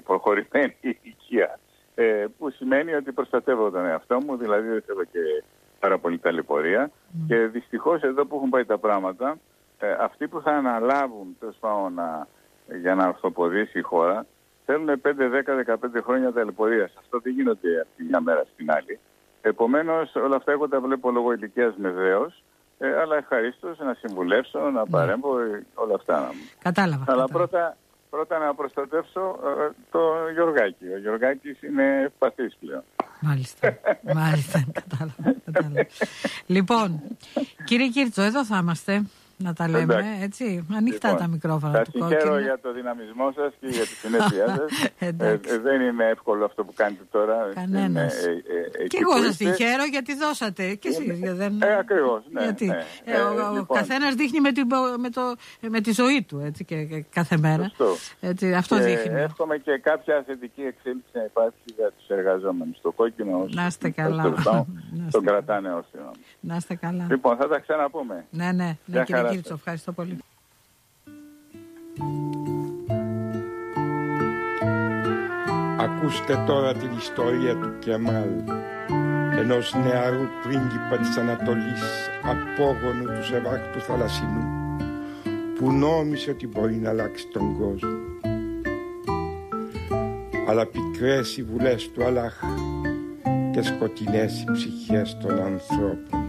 προχωρημένη ηλικία, που σημαίνει ότι προστατεύω τον εαυτό μου, δηλαδή δεν θέλω και πάρα πολύ ταλαιπωρία. Και δυστυχώς εδώ που έχουν πάει τα πράγματα, αυτοί που θα αναλάβουν για να ορθοποδήσει η χώρα, θέλουν 5, 10, 15 χρόνια ταλαιπωρίας. Αυτό δεν γίνονται από τη μια μέρα στην άλλη. Επομένως, όλα αυτά εγώ τα βλέπω λόγω ηλικίας με δέος, αλλά ευχαρίστως να συμβουλεύσω, να παρέμβω, όλα αυτά. Κατάλαβα. Αλλά πρώτα να προστατεύσω το Γιωργάκη. Ο Γιωργάκης είναι ευπαθής πλέον. Μάλιστα, κατάλαβα. Λοιπόν, κύριε Κίρτσο, εδώ θα είμαστε. Να τα λέμε, εντάξει. Έτσι, ανοιχτά τα μικρόφωνα του Κόκκινου. Σας συγχαίρω για το δυναμισμό σας και για τη συνέπειά σας. Δεν είναι εύκολο αυτό που κάνετε τώρα. Κανένας. Και εγώ σας συγχαίρω γιατί δώσατε. Και εσείς. Ακριβώς, ναι. Γιατί ο καθένας δείχνει με τη ζωή του, έτσι, και κάθε μέρα. Έτσι, αυτό δείχνει. Εύχομαι και κάποια θετική εξέλιξη να υπάρχει για τους εργαζόμενους. Το Κόκκινο, να είστε καλά. Τον κρατάνε όρθιο. Να είστε καλά. Λοιπόν, θα τα ξαναπούμε. Ναι, κύριε Κίρτσο, ευχαριστώ πολύ. Ακούστε τώρα την ιστορία του Κεμάλ, ενός νεαρού πρίγκιπα της Ανατολής, απόγονου του Σεβάχτου Θαλασσινού, που νόμισε ότι μπορεί να αλλάξει τον κόσμο. Αλλά πικρές οι βουλές του Αλλάχ και σκοτεινές οι ψυχές των ανθρώπων.